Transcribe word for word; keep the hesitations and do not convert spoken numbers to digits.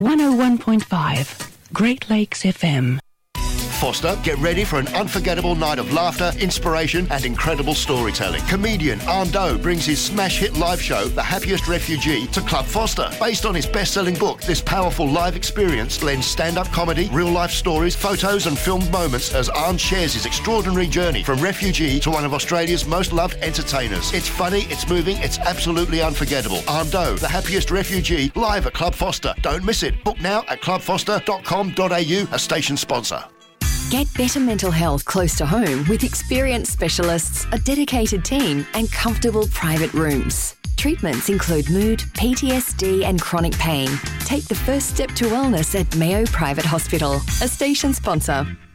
one oh one point five, Great Lakes F M. Foster, get ready for an unforgettable night of laughter, inspiration and incredible storytelling. Comedian Arndo brings his smash hit live show, The Happiest Refugee, to Club Foster. Based on his best-selling book, this powerful live experience blends stand-up comedy, real-life stories, photos and filmed moments as Arnd shares his extraordinary journey from refugee to one of Australia's most loved entertainers. It's funny, it's moving, it's absolutely unforgettable. Arndo, The Happiest Refugee, live at Club Foster. Don't miss it. Book now at club foster dot com dot a u, a station sponsor. Get better mental health close to home with experienced specialists, a dedicated team and comfortable private rooms. Treatments include mood, P T S D and chronic pain. Take the first step to wellness at Mayo Private Hospital, a station sponsor.